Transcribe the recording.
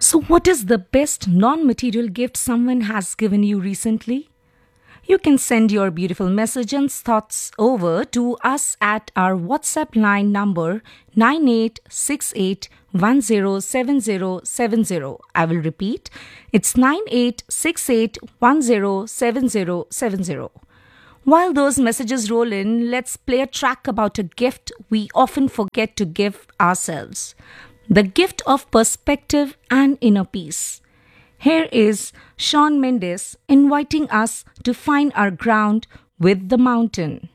So, what is the best non material gift someone has given you recently? You can send your beautiful message and thoughts over to us at our WhatsApp line number 9868107070. I will repeat, it's 9868107070. While those messages roll in, let's play a track about a gift we often forget to give ourselves: the gift of perspective and inner peace. Here is Shawn Mendes inviting us to find our ground with the mountain.